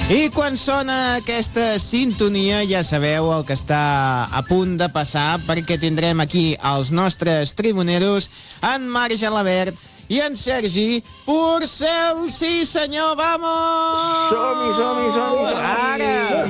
I quan sona aquesta sintonia ja sabeu el que està a punt de passar, perquè tindrem aquí els nostres tribuneros, en Marc Gelabert i en Sergi Porcel. Sí, senyor, vamos! Som-hi! Ara!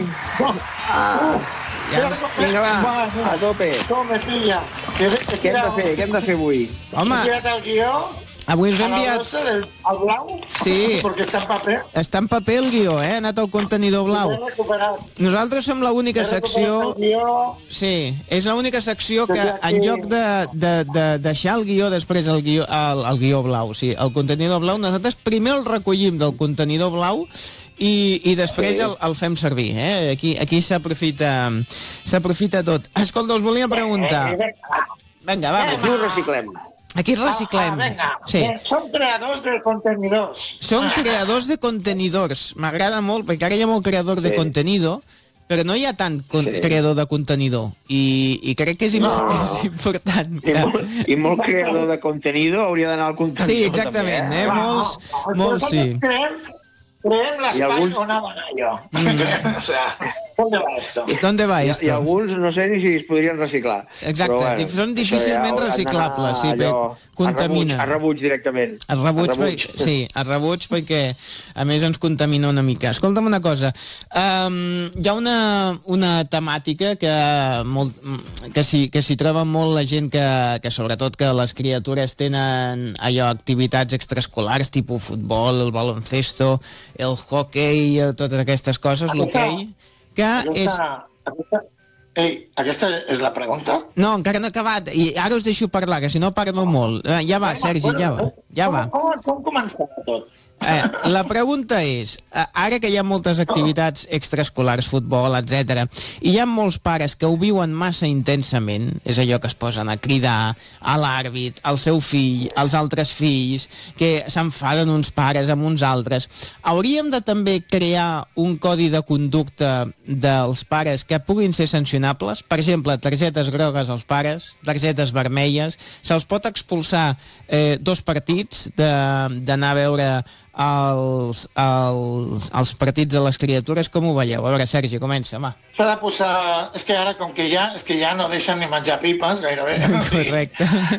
Vinga, va, a tope. Toma, filla. Què hem de fer avui? Home, el guió avui us he a la enviat... rosa del al blau, Sí. perquè està en paper. Està en paper el guió, ha anat al contenidor blau. L'he recuperat. Nosaltres som l'única secció... El guió, Sí, és l'única secció que en lloc de deixar el guió després el guió blau, sí, el contenidor blau, nosaltres primer el recollim del contenidor blau i després el fem servir, eh? Aquí s'aprofita tot. Escolta, us volia preguntar... Vinga, va, Aquí ho reciclem. aquí reciclem. Vinga. Sí. Som creadors de contenidors. Som creadors de contenidors. M'agrada molt, perquè ara hi ha molt creador de contenido, però no hi ha tant creador de contenidor. I crec que és important. I molt creador de contenido hauria d'anar al contenidor. Sí, exactament, també, molts sí. Creem l'espai alguns- on anar jo. O sea, ¿dónde va esto? ¿Dónde va I esto? alguns no sé ni si es podrien reciclar. Exacte, Però, bueno, són difícilment això ja reciclables, sí, allò, contamina. A rebuig directament. El rebuig, sí, el rebuig perquè a més ens contamina una mica. Escolta'm una cosa, hi ha una temàtica que s'hi troba molt la gent que sobretot que les criatures tenen allò, activitats extraescolars, tipus futbol, el baloncesto, el hockey, totes aquestes coses, l'hoquei, que és... Aquesta és la pregunta? No, encara no he acabat, i ara us deixo parlar, que si no parlo molt. Ja va, Sergi, ja va. Com començar tot? La pregunta és, ara que hi ha moltes activitats extraescolars, futbol, etc, i hi ha molts pares que ho viuen massa intensament, és allò que es posen a cridar a l'àrbit, al seu fill, als altres fills, que s'enfaden uns pares amb uns altres, hauríem de també crear un codi de conducta dels pares que puguin ser sancionables? Per exemple, targetes grogues als pares, targetes vermelles, se'ls pot expulsar 2 partits d'anar a veure els partits de les criatures. Com ho veieu? A veure, Sergi, comença, va. S'ha de posar... És que ara, com que ja no deixen ni menjar pipes, gairebé. Correcte.